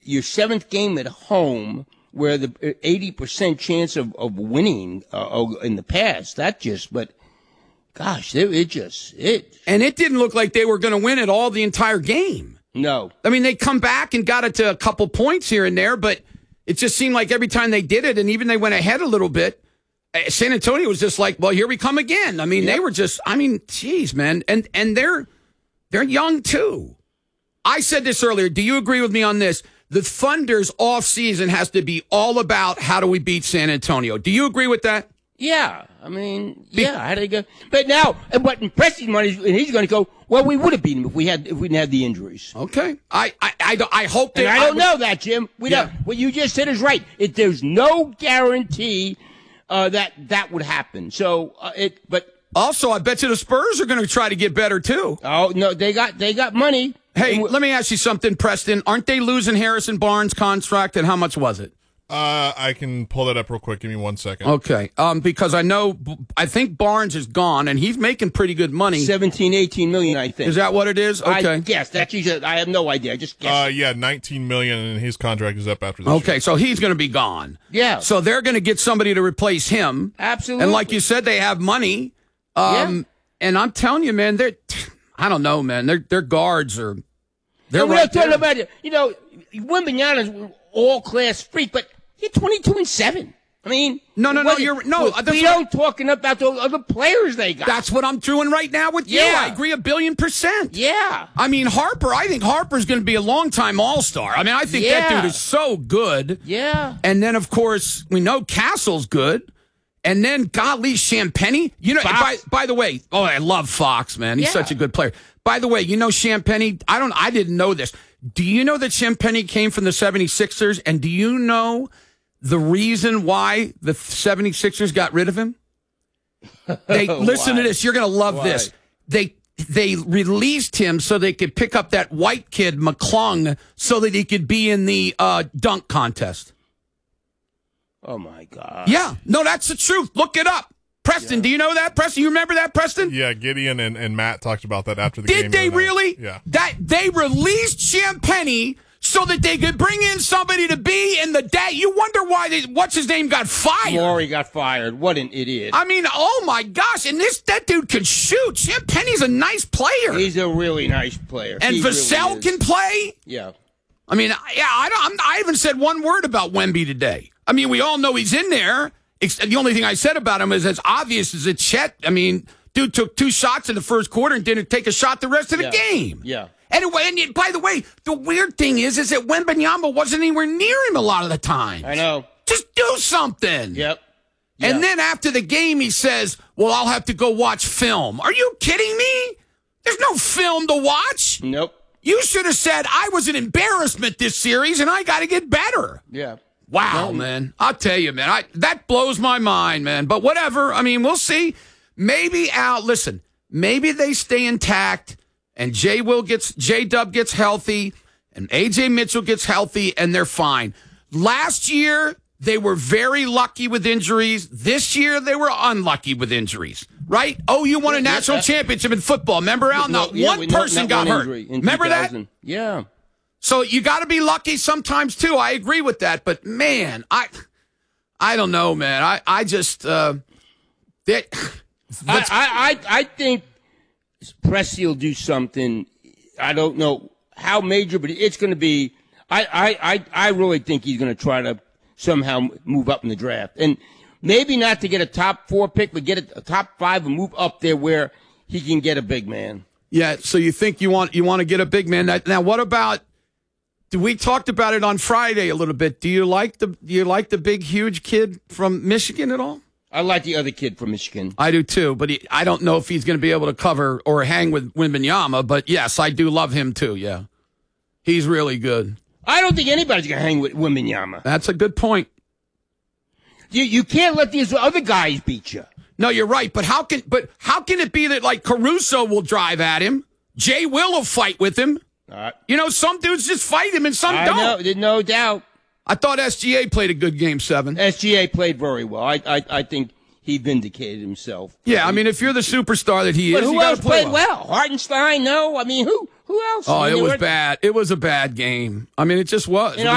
your seventh game at home, where the 80% chance of winning in the past. But gosh, And it didn't look like they were going to win it all the entire game. No. I mean, they come back and got it to a couple points here and there, but it just seemed like every time they did it, and even they went ahead a little bit, San Antonio was just like, well, here we come again. I mean, They were just, geez, man. And they're young, too. I said this earlier. Do you agree with me on this? The Thunder's offseason has to be all about how do we beat San Antonio. Do you agree with that? Yeah. How do they go? But now, what impresses me is he's going to go, well, we would have beaten him if we didn't have the injuries. Okay. I hope they... And I don't know that, Jim. We don't. What you just said is right. There's no guarantee that would happen. But also, I bet you the Spurs are going to try to get better, too. Oh, no, they got money. Hey, let me ask you something, Preston. Aren't they losing Harrison Barnes' contract, and how much was it? I can pull that up real quick. Give me 1 second. Okay. Because I think Barnes is gone, and he's making pretty good money. 17, 18 million, I think. Is that what it is? Okay. I guess. I have no idea. I just guessed. 19 million, and his contract is up after this Okay, year. so he's going to be gone. Yeah. So they're going to get somebody to replace him. Absolutely. And like you said, they have money. And I'm telling you, man, I don't know, man. Their guards are... We're not talking about it. Wembanyama's an all-class freak, but he's 22-7. I mean, we don't talking about the other players they got. That's what I'm doing right now with you. I agree 1,000,000,000%. Yeah. I mean, I think Harper's going to be a long-time All-Star. I mean, I think that dude is so good. Yeah. And then, of course, we know Castle's good. And then, golly, Champagnie. By the way, I love Fox, man. He's such a good player. By the way, Champagnie, I didn't know this. Do you know that Champagnie came from the 76ers? And do you know the reason why the 76ers got rid of him? Listen to this. You're going to love this. They released him so they could pick up that white kid, McClung, so that he could be in the dunk contest. Oh, my God. Yeah. No, that's the truth. Look it up. Preston, do you know that, Preston? You remember that, Preston? Yeah, Gideon and Matt talked about that after the game. Did they really? Yeah. That they released Champagnie so that they could bring in somebody to be in the day. You wonder why what's his name got fired. Laurie got fired. What an idiot. I mean, oh my gosh. And that dude can shoot. Champagnie's a nice player. He's a really nice player. And Vassell really can play? Yeah. I mean, I haven't said one word about Wemby today. I mean, we all know he's in there. The only thing I said about him is as obvious as it's Chet. I mean, dude took 2 shots in the first quarter and didn't take a shot the rest of the game. Yeah. Anyway, and by the way, the weird thing is that Wembanyama wasn't anywhere near him a lot of the time. I know. Just do something. Yep. And then after the game, he says, well, I'll have to go watch film. Are you kidding me? There's no film to watch. Nope. You should have said, I was an embarrassment this series, and I got to get better. Yeah. Wow, man. I'll tell you, man. That blows my mind, man. But whatever. I mean, we'll see. Maybe maybe they stay intact and J-Dub gets healthy and A.J. Mitchell gets healthy and they're fine. Last year, they were very lucky with injuries. This year, they were unlucky with injuries, right? Oh, you won a national championship in football. Remember, Al? Not one person got hurt. Remember that? Yeah. So you got to be lucky sometimes too. I agree with that, but man, I don't know, man. I just I think Presti will do something. I don't know how major, but it's going to be. I really think he's going to try to somehow move up in the draft, and maybe not to get a top 4 pick, but get a top 5 and move up there where he can get a big man. Yeah. So you think you want to get a big man? Now, what about? We talked about it on Friday a little bit. Do you like the big, huge kid from Michigan at all? I like the other kid from Michigan. I do too, but I don't know if he's going to be able to cover or hang with Wembanyama. But yes, I do love him too. Yeah, he's really good. I don't think anybody's going to hang with Wembanyama. That's a good point. You can't let these other guys beat you. No, you're right. But how can it be that like Caruso will drive at him, Jay will fight with him? Some dudes just fight him and some don't. No doubt. I thought SGA played a good game 7. SGA played very well. I think he vindicated himself. Yeah, I mean, if you're the superstar that he is, who else played well? Hartenstein, no. I mean, who else? Oh, it was bad. It was a bad game. I mean, it just was.